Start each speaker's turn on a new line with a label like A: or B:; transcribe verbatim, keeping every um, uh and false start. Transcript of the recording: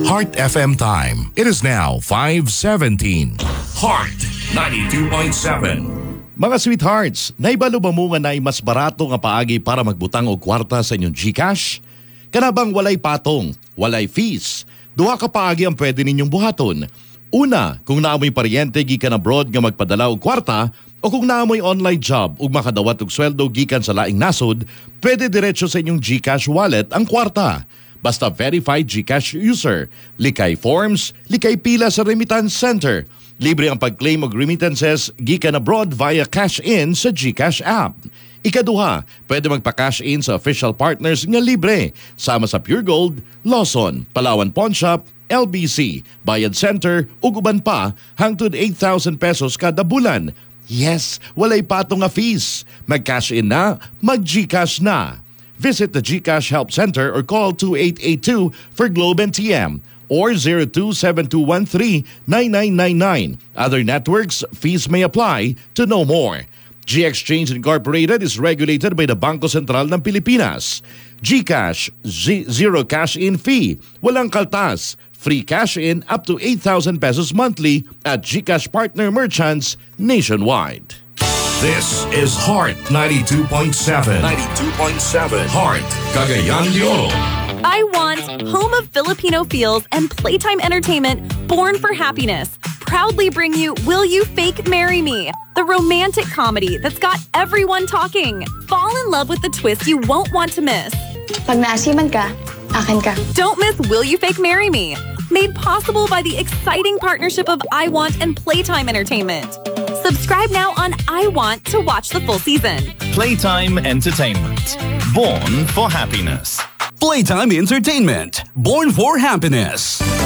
A: Heart F M time. It is now five seventeen. Heart ninety-two point seven.
B: Mga sweethearts, naibalo ba mo nga na'y mas barato nga paagi para magbutang og kwarta sa inyong GCash? Kanabang walay patong, walay fees. Duha ka paagi ang pwede ninyong buhaton. Una, kung naamoy paryente gikan abroad nga magpadala og kwarta, o kung naamoy online job ug makadawat og sweldo gikan sa laing nasod, pwede diretso sa inyong GCash wallet ang kwarta. Basta verified GCash user, likay forms, likay pila sa remittance center. Libre ang pag-claim og remittances gikan abroad via cash-in sa GCash app. Ikaduha, pwede magpa-cash in sa official partners nga libre, sama sa Pure Gold, Lawson, Palawan Pawn Shop, L B C, Bayad Center ug uban pa hangtod eight thousand pesos kada bulan. Yes, walay patong nga fees. Mag-cash in na, mag-GCash na. Visit the GCash Help Center or call two eight eight two for Globe and T M or zero two seven two one three nine nine nine nine. Other networks, fees may apply. To know more, G Exchange Incorporated is regulated by the Bangko Sentral ng Pilipinas. GCash, Z- zero cash-in fee. Walang kaltas. Free cash-in up to eight thousand pesos monthly at GCash partner merchants nationwide.
A: This is Heart ninety-two point seven. ninety-two point seven. Heart, Cagayan de Oro.
C: I want home of Filipino feels and playtime entertainment born for happiness. Proudly bring you Will You Fake Marry Me? The romantic comedy that's got everyone talking. Fall in love with the twist you won't want to miss.
D: Pag naasiman ka, akin ka.
C: Don't miss Will You Fake Marry Me? Made possible by the exciting partnership of I Want and Playtime Entertainment. Subscribe now on I Want to watch the full season.
E: Playtime Entertainment. Born for happiness.
F: Playtime Entertainment. Born for happiness.